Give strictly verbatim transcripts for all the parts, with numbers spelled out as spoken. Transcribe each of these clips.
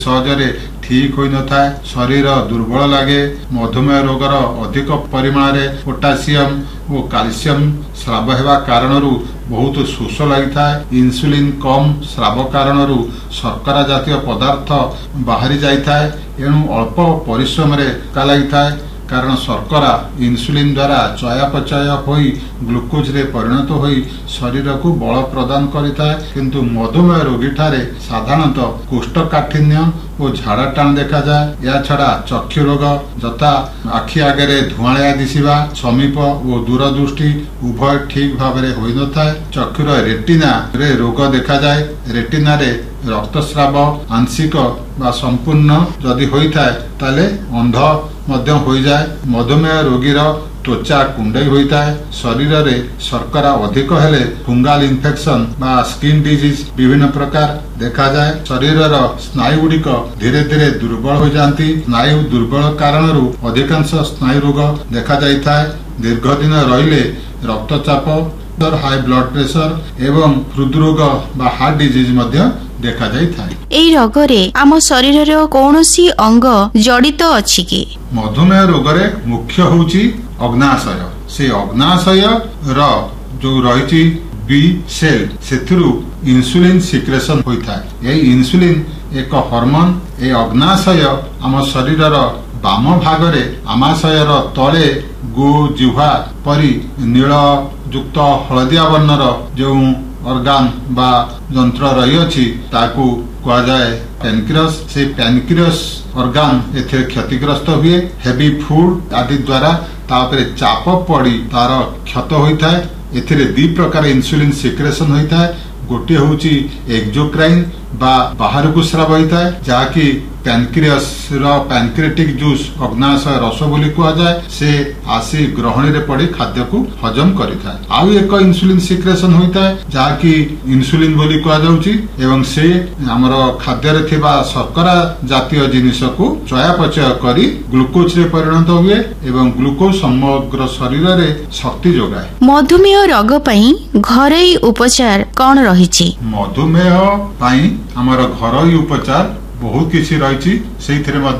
सहजरे ठीक होई न थाए, शरीर दुर्बल लगे। मधुमेह रोगर अधिक परिमाण रे पोटासियम और कैल्शियम स्राव हेबा कारणरू बहुत शोष लगी थाए। इंसुलिन कम स्राव कारणरू शर्करा जातीय पदार्थ बाहरी जाई थाए। एणु अल्प परिश्रम रे का लगी थाए, कारण शर्करा इंसुलिन द्वारा चयापचय होई ग्लूकोज रे परिणत होई शरीर को बल प्रदान करिथाए। किंतु मधुमेह रोगी ठारे साधारणतः कोष्ठकाठिन्य और झाड़ा टाण देखा जाए। या छड़ा चक्षु रोग जथा आखि आगे धुआया दिशिबा, समीप और दूरदृष्टि उभय ठीक भाव में होई न थाए। चक्षुर रेटिना रे रोग देखा जाए। रेटिना रे रक्तस्राव आंशिक बा संपूर्ण जदि होई थाए ताले अंध मध्य होई जाए। मधुमेह रोगीर त्वचा कुंडई होता है। शरीर रे शर्करा अधिक हेले फंगाल इन्फेक्शन बा स्किन डिजीज विभिन्न प्रकार देखा जाए। शरीर स्नायु गुड़िक धीरे धीरे दुर्बल हो जाती। स्नायु दुर्बल कारणरू अधिकांश स्नायु रोग देखा जाए। दीर्घ दिन रहिले रक्तचाप, हाई ब्लड प्रेशर एवं हृदरोग बा हार्ट डिजीज मध्य देखा जाए। एई रोगरे आम शरीर कौनसी अंग जड़ित अछि कि? मधुमेह रोगरे मुख्य होउची अग्नाशय। से अग्नाशय र जो रही बी सेल सेथिरु इंसुलिन सिक्रेशन होता है। इंसुलिन एक हार्मोन। ए अग्नाशय आम शरीर बाम भागरे आमाशयर तले गो जिह्वा परी नील युक्त हलदिया वर्णर जो ऑर्गन बा यंत्र रही अछि ताकू कहा जाए पैनक्रियास। से पैनक्रियास ऑर्गन एथे क्षतिग्रस्त हुए। हेवी फूड आदि द्वारा तापरे चाप पड़ी तार क्षत होता है। एथिरे दी प्रकार इंसुलिन सिक्रेशन होता है। गोटे होची एक्सोक्राइन बा बाहर को स्राव होता है, जहाँकि पैनक्रियास रो पैनक्रियाटिक जूस अग्नाशय रस बोली कहा जाए। से आसी ग्रहणी रे पड़ी खाद्य को हजम करिथा। आउ एक इंसुलिन सिक्रेशन होता है जहाँकि इंसुलिन बोली कहा जाउची एवं से हमर खाद्य रे थिबा शर्करा जातीय जिनिस को चयापचय करी ग्लूकोज रे परिणत हुए एवं ग्लूकोज समग्र शरीर रे शक्ति जोगाए। मधुमेह रोग पई घरोई उपचार कोन रहिछि? मधुमेह पई हमर घरोई उपचार बहुत किसी रही। से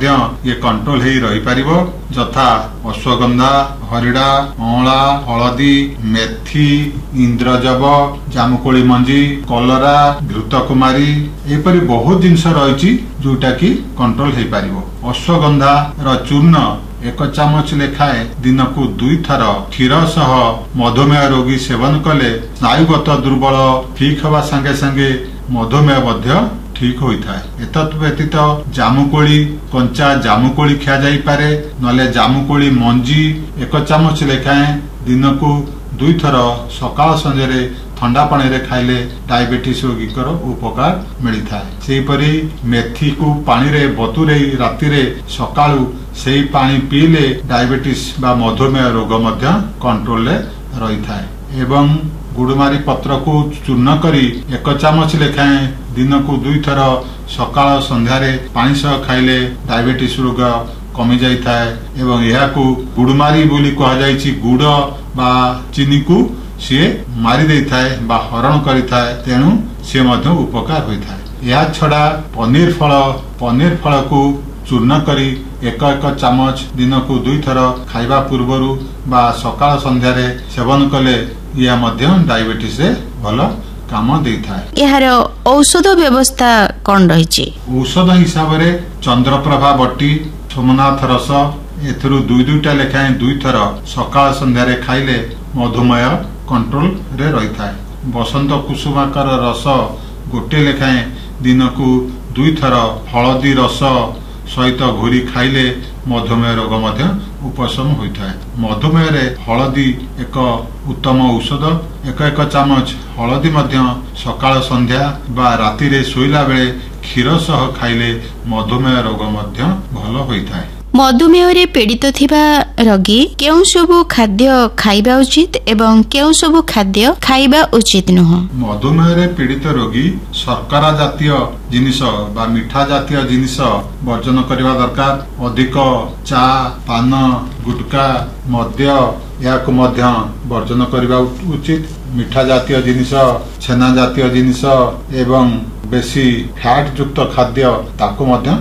ये कंट्रोल ही रही पारिबो, जथा अश्वगंधा, हरिड़ा, अँला, हलदी, मेथी, इंद्रजब, जामुकोली मंजी, कलरा, घृतकुमारी एपरी बहुत जिनस रही जोटा की कंट्रोल हो पारिबो। अश्वगंधा र चूर्ण एक चामच लेखाए दिन को दुई थर क्षीर सह मधुमेह रोगी सेवन कले स्नायुगत दुर्बल ठीक हवा संगे संगे मधुमेह मध्य ठीक होता है। एतत् व्यतीत जामुकोली कंचा जामुकोली खिया जाई पारे, नले जामुकोली मंजी एक चामच लेखाए दिन को दुई थर सकाळ संजरे ठंडा पानी रे खाइले डायबिटीज रोगीकर उपकार मिलता है। सेहीपरि मेथी को पानी रे बतुरे राति रे सकाळु सेही पानी पीले डायबिटीज बा मधुमेह रोग मध्य कंट्रोल रे रही था। एवं गुड़मारी पत्र को चूर्ण करी एक चामच लेखाए दिन को दुई थर सकाळ संध्यारे पानी सह खाइले डायबिटीज रोग कमी जाई थाए। एवं यह को गुड़मारी बोली कहा जाइछि। गुड़ बा चीनी को सी मारी दे थाए बा हरण करि थाए, तेणु सी मध्य उपकार होई थाए। या छड़ा पनीर फल पनीर फल को चूर्ण करी एक एक चामच दिन को दुई थर खाइबा पूर्वरु बा सकाळ संध्यारे सेवन कले या मध्य डायबिटीज रे भलो काम देइथाय। एहार औषध व्यवस्था कोन रहिछि? औषध हिसाब रे चंद्रप्रभा बट्टी, सोमनाथ रस एथरु दुई दुईटा लेखाए दुई थर सकाळ संध्यारे खाइले मधुमेह कंट्रोल रे रही थाए। बसंत कुसुमाकर रस गोटे लेखाए दिन को दुई थर हलदी रस सहित घोरी खाइले मधुमेह रोग मध्य उपशम होता है। मधुमेह रे हलदी एक उत्तम औषध। एक एक चामच हलदी मध्य सकाळ संध्या बा राति रे सोइला बेले क्षीर सह खाइले मधुमेह रोग मध्य भल होता है। मधुमेह रे पीड़ित थिबा रोगी केउ सब खाद्य खाइबा उचित एवं केउ सब खाद्य खाइबा उचित नुह? मधुमेह रे पीड़ित रोगी शर्करा जातीय जिनिस बा मीठा जातीय जिनिस वर्जन करबा दरकार। अधिक चा, पान, गुटका, मद्य या को मध्य वर्जन करबा उचित। मीठा जातीय जिनिस ଛେନା ଜାତୀୟ ଜିନିଷ ଏବଂ ବେଶୀ ଫ୍ୟାଟ ଯୁକ୍ତ ଖାଦ୍ୟ ତାକୁ ମଧ୍ୟ